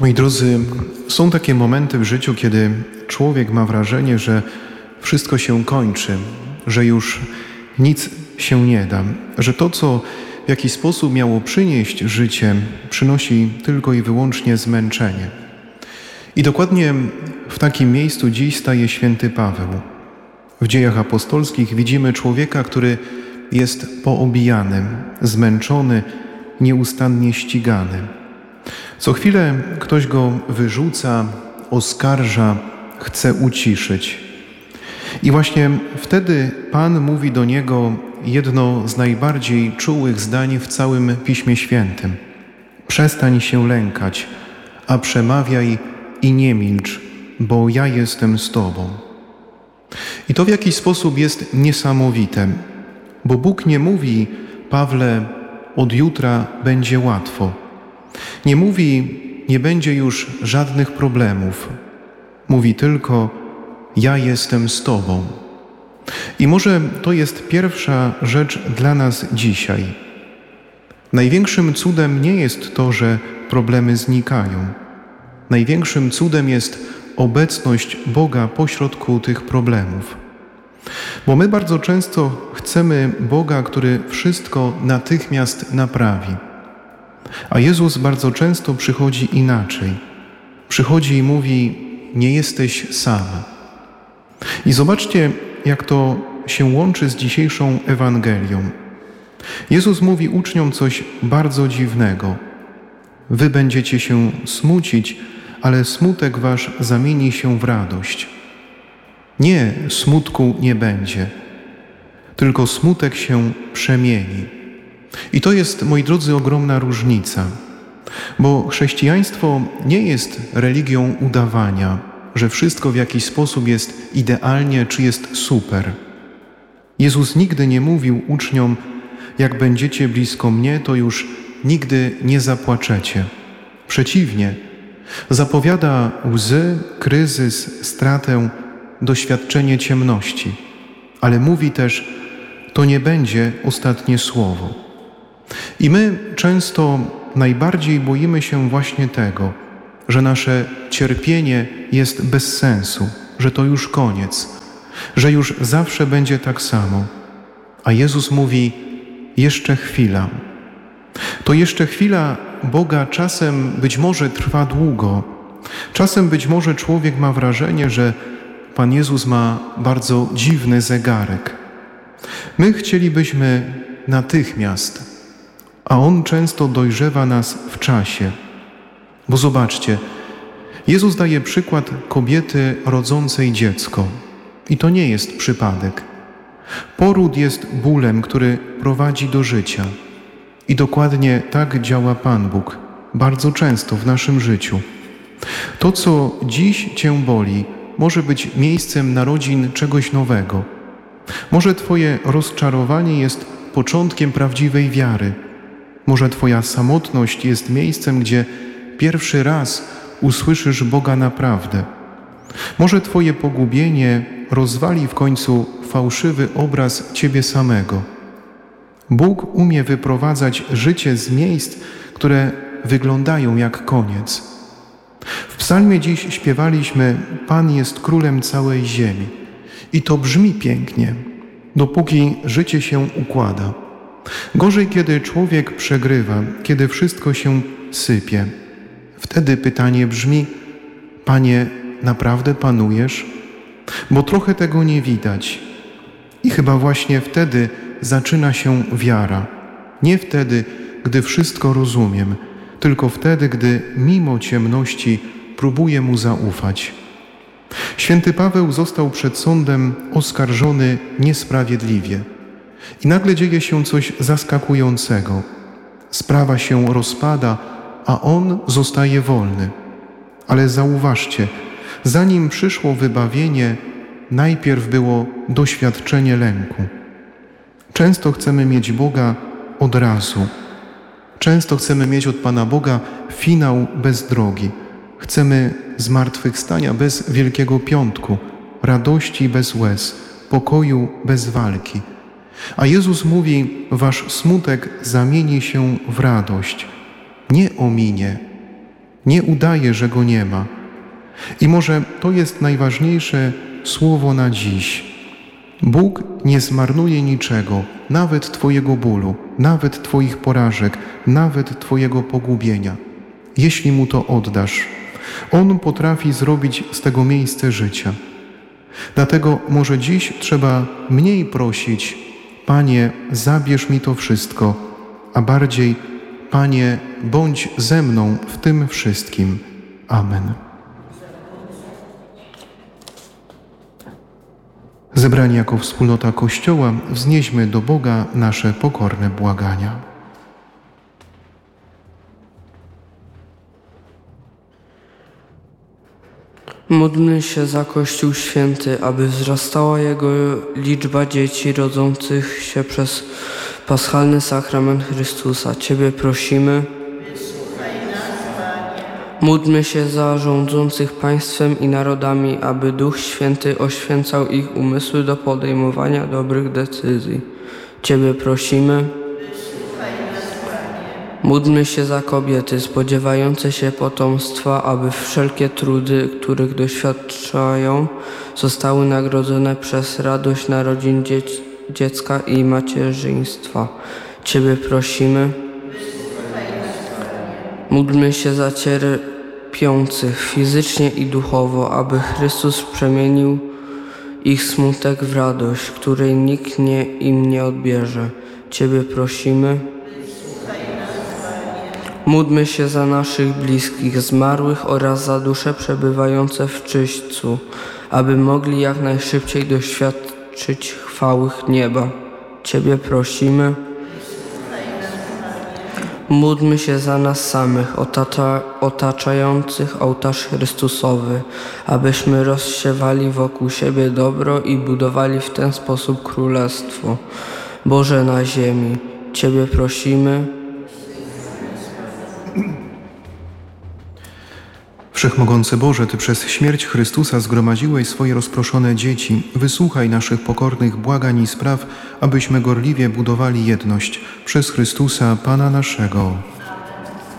Moi drodzy, są takie momenty w życiu, kiedy człowiek ma wrażenie, że wszystko się kończy, że już nic się nie da, że to, co w jakiś sposób miało przynieść życie, przynosi tylko i wyłącznie zmęczenie. I dokładnie w takim miejscu dziś staje święty Paweł. W Dziejach Apostolskich widzimy człowieka, który jest poobijany, zmęczony, nieustannie ścigany. Co chwilę ktoś go wyrzuca, oskarża, chce uciszyć. I właśnie wtedy Pan mówi do niego jedno z najbardziej czułych zdań w całym Piśmie Świętym. Przestań się lękać, a przemawiaj i nie milcz, bo ja jestem z Tobą. I to w jakiś sposób jest niesamowite, bo Bóg nie mówi: Pawle, od jutra będzie łatwo. Nie mówi: nie będzie już żadnych problemów. Mówi tylko: ja jestem z Tobą. I może to jest pierwsza rzecz dla nas dzisiaj. Największym cudem nie jest to, że problemy znikają. Największym cudem jest obecność Boga pośrodku tych problemów. Bo my bardzo często chcemy Boga, który wszystko natychmiast naprawi. A Jezus bardzo często przychodzi inaczej. Przychodzi i mówi: nie jesteś sam. I zobaczcie, jak to się łączy z dzisiejszą Ewangelią. Jezus mówi uczniom coś bardzo dziwnego. Wy będziecie się smucić, ale smutek wasz zamieni się w radość. Nie, smutku nie będzie, tylko smutek się przemieni. I to jest, moi drodzy, ogromna różnica, bo chrześcijaństwo nie jest religią udawania, że wszystko w jakiś sposób jest idealnie czy jest super. Jezus nigdy nie mówił uczniom: jak będziecie blisko mnie, to już nigdy nie zapłaczecie. Przeciwnie, zapowiada łzy, kryzys, stratę, doświadczenie ciemności, ale mówi też: to nie będzie ostatnie słowo. I my często najbardziej boimy się właśnie tego, że nasze cierpienie jest bez sensu, że to już koniec, że już zawsze będzie tak samo. A Jezus mówi: jeszcze chwila. To jeszcze chwila Boga czasem być może trwa długo. Czasem być może człowiek ma wrażenie, że Pan Jezus ma bardzo dziwny zegarek. My chcielibyśmy natychmiast, a On często dojrzewa nas w czasie. Bo zobaczcie, Jezus daje przykład kobiety rodzącej dziecko. I to nie jest przypadek. Poród jest bólem, który prowadzi do życia. I dokładnie tak działa Pan Bóg bardzo często w naszym życiu. To, co dziś Cię boli, może być miejscem narodzin czegoś nowego. Może Twoje rozczarowanie jest początkiem prawdziwej wiary. Może Twoja samotność jest miejscem, gdzie pierwszy raz usłyszysz Boga naprawdę. Może Twoje pogubienie rozwali w końcu fałszywy obraz Ciebie samego. Bóg umie wyprowadzać życie z miejsc, które wyglądają jak koniec. W psalmie dziś śpiewaliśmy: Pan jest królem całej ziemi. I to brzmi pięknie, dopóki życie się układa. Gorzej, kiedy człowiek przegrywa, kiedy wszystko się sypie. Wtedy pytanie brzmi: Panie, naprawdę panujesz? Bo trochę tego nie widać. I chyba właśnie wtedy zaczyna się wiara. Nie wtedy, gdy wszystko rozumiem, tylko wtedy, gdy mimo ciemności próbuję Mu zaufać. Święty Paweł został przed sądem oskarżony niesprawiedliwie. I nagle dzieje się coś zaskakującego. Sprawa się rozpada, a on zostaje wolny. Ale zauważcie, zanim przyszło wybawienie, najpierw było doświadczenie lęku. Często chcemy mieć Boga od razu. Często chcemy mieć od Pana Boga finał bez drogi. Chcemy zmartwychwstania bez Wielkiego Piątku, radości bez łez, pokoju bez walki. A Jezus mówi: wasz smutek zamieni się w radość. Nie ominie, Nie udaje, że Go nie ma. I może to jest najważniejsze słowo na dziś. Bóg nie zmarnuje niczego, nawet Twojego bólu, nawet Twoich porażek, nawet Twojego pogubienia. Jeśli Mu to oddasz, On potrafi zrobić z tego miejsce życia. Dlatego może dziś trzeba mniej prosić: Panie, zabierz mi to wszystko, a bardziej: Panie, bądź ze mną w tym wszystkim. Amen. Zebrani jako wspólnota Kościoła, wznieśmy do Boga nasze pokorne błagania. Módlmy się za Kościół Święty, aby wzrastała jego liczba dzieci rodzących się przez paschalny sakrament Chrystusa. Ciebie prosimy. Módlmy się za rządzących państwem i narodami, aby Duch Święty oświęcał ich umysły do podejmowania dobrych decyzji. Ciebie prosimy. Módlmy się za kobiety spodziewające się potomstwa, aby wszelkie trudy, których doświadczają, zostały nagrodzone przez radość narodzin dziecka i macierzyństwa. Ciebie prosimy. Módlmy się za cierpiących fizycznie i duchowo, aby Chrystus przemienił ich smutek w radość, której nikt im nie odbierze. Ciebie prosimy. Módlmy się za naszych bliskich, zmarłych oraz za dusze przebywające w czyśćcu, aby mogli jak najszybciej doświadczyć chwały nieba. Ciebie prosimy. Módlmy się za nas samych, otaczających ołtarz Chrystusowy, abyśmy rozsiewali wokół siebie dobro i budowali w ten sposób Królestwo Boże na ziemi. Ciebie prosimy. Wszechmogący Boże, Ty przez śmierć Chrystusa zgromadziłeś swoje rozproszone dzieci. Wysłuchaj naszych pokornych błagań i spraw, abyśmy gorliwie budowali jedność przez Chrystusa, Pana naszego.